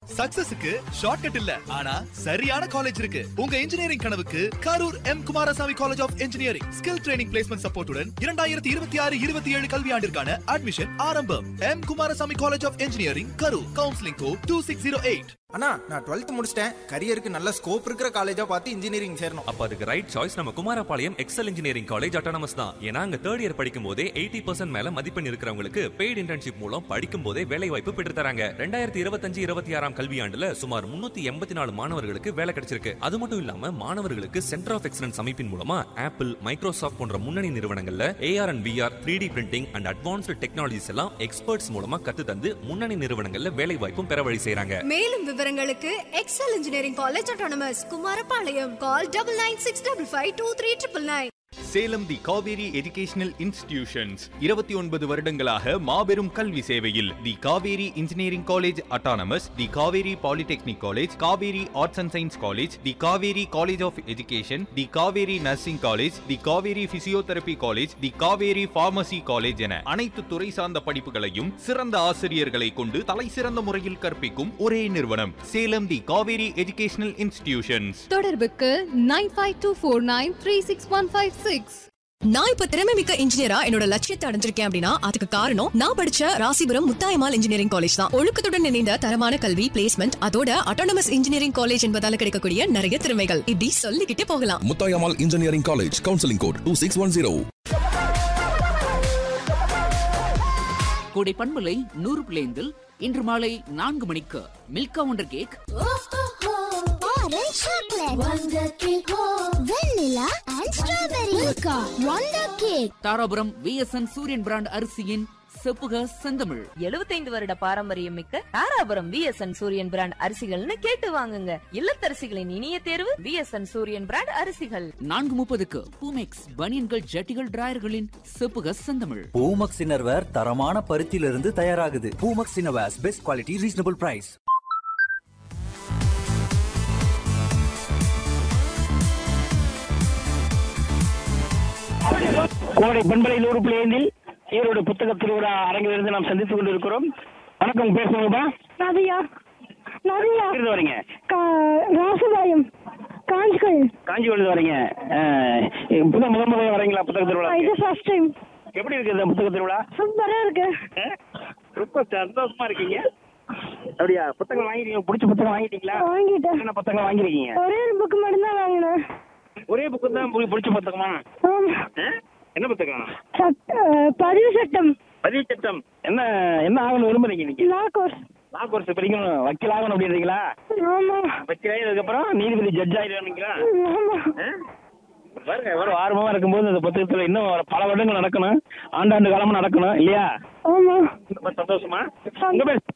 சக்சஸுக்கு shortcut இல்ல, ஆனா சரியான காலேஜ் இருக்கு. உங்க இன்ஜினியரிங் கனவுக்கு Karur M Kumaraswamy college of engineering skill training placement சப்போர்ட்டுடன் 2026-27 கல்வியாண்டிற்கான அட்மிஷன் ஆரம்பம். M Kumaraswamy college of engineering Karur. Counselling code 2608. அண்ணா, நான் 12th முடிச்சிட்டேன். கரியருக்கு நல்ல ஸ்கோப் இருக்கிற காலேஜா பார்த்து இன்ஜினியரிங் சேரணும். அப்ப அதுக்கு ரைட் சாய்ஸ் நம்ம Kumarapalayam XL engineering college autonomous தான். ஏன்னா அங்க 3rd இயர் படிக்கும் போதே 80% மேல மதிப்பெண் இருக்கிறவங்களுக்கு பெய்டு இன்டர்ன்ஷிப் மூலம் படிக்கும் போதே வேலை வாய்ப்பு பெற்று தராங்க. 2025-26 கல்வியாண்டுல சுமார் 384 மாணவர்களுக்கு வேலை கிடைச்சிருக்கு. அது மட்டும் இல்லாம மாணவர்களுக்கு சென்டர் ஆஃப் எக்ஸலன்ஸ் அமைப்பின் மூலமா ஆப்பிள், மைக்ரோசாஃப்ட் போன்ற முன்னணி நிறுவனங்கள்ல AR and VR 3D printing and advanced technologies எல்லாம் எக்ஸ்பர்ட்ஸ் மூலமா கத்து தந்து முன்னணி நிறுவனங்கள்ல வேலை வாய்ப்பும் பெற வழி செய்றாங்க. மேலும் விவரங்களுக்கு XL engineering college autonomous Kumarapalayam. கால் 9965523999. சேலம் தி காவேரி எஜுகேஷனல் இன்ஸ்டிடியூஷன்ஸ் 29 வருடங்களாக மாபெரும் கல்வி சேவையில். தி Kaveri engineering college autonomous, the Kaveri polytechnic college, Kaveri arts and science college, the Kaveri college of education, the Kaveri nursing college, the Kaveri physiotherapy college, the Kaveri pharmacy college என அனைத்து துறை சார்ந்த படிப்புகளையும் சிறந்த ஆசிரியர்களை கொண்டு தலை சிறந்த முறையில் கற்பிக்கும் ஒரே நிறுவனம் சேலம் தி காவேரி எஜுகேஷனல் இன்ஸ்டிடியூஷன்ஸ். தொடர்புக்கு 9524936156. நான் இப்ப திறமைமிக்க இன்ஜினியரா என்னோட லட்சியத்தை அடைஞ்சிருக்கேன் அப்படின்னா அதுக்கு காரணம் நான் படிச்ச ராசிபுரம் முத்தாயம்மாள் இன்ஜினியரிங் காலேஜ் தான். ஒழுக்கத்துடன் இணைந்த தரமான கல்வி, பிளேஸ்மெண்ட், அதோட அட்டானமஸ் இன்ஜினியரிங் காலேஜ் என்பதால கிடைக்கக்கூடிய நிறைய திறமைகள் இப்படி சொல்லிக்கிட்டே போகலாம். Muthayammal engineering college, counselling code 2610. கோடை பண்பலை 100 இன்று மாலை 4 மணிக்கு Milkha wonder cake, Dharapuram VSN சூரியன் பிராண்ட் அரிசியின் செப்புக செந்தமிழ். 75 வருட பாரம்பரியம் மிக்க தாராபுரம் VSN சூரியன் பிராண்ட் அரிசிகள்னு கேட்டு வாங்குங்க. இல்லத்தரசிகளின் இனிய தேர்வு VSN சூரியன் பிராண்ட் அரிசிகள். 4:30க்கு பூமெக்ஸ் பனியன்கள், ஜட்டிகள், டிராயர்களின் செப்புக செந்தமிழ். பூமெக்ஸ் இன்னர்வேர் தரமான பருத்தியிலிருந்து தயாராகுது. Boomex innerwears best quality, reasonable price. கோடை பண்பலை 100.5 ஈரோடு புத்தக திருவிழா அரங்கிலிருந்து நாம் சந்தித்துக் கொண்டிருக்கிறோம். வணக்கம், பேசுவோங்கப்பா. நதியா வரீங்க? ராசபாயம், காஞ்சிபுரம் வரீங்க. முதல் வரீங்களா புத்தக திருவிழா? இது ஃபர்ஸ்ட் டைம். எப்படி இருக்கு இந்த புத்தக திருவிழா? சூப்பரா இருக்கு. ரொம்ப சந்தோஷமா இருக்கீங்க. அப்படியா? புத்தகம் வாங்கிட்டீங்க? பிடிச்ச புத்தகம் வாங்கிட்டீங்களா? வாங்கிட்டேன். என்ன புத்தகம் வாங்கிருக்கீங்க? ஒரே ஒரு புக் மட்டும் தான் வாங்கினேன். ஒரே புக்கு தான் பிடிச்ச புத்தகமா? என்ன புத்தகம்? பதிவு சட்டம். பதிவு சட்டம். என்ன என்ன ஆகணும் விரும்புறீங்க நீங்க? லா கோர்ஸ் படிக்கணும், வக்கீல் ஆகணும் அப்படின்றீங்களா? ஆமா. வக்கீல் ஆகினதுக்கப்புறம் நீதிபதி ஜட்ஜ் ஆயிடுவீங்களா? பாருங்க, எவ்வளவு ஆர்வமா இருக்கும்போது இந்த புத்தகத்துல இன்னும் பல வருடங்கள் நடக்கணும், ஆண்டாண்டு காலமா நடக்கணும் இல்லையா? ஆமா. ரொம்ப சந்தோஷமா. உங்க பேர்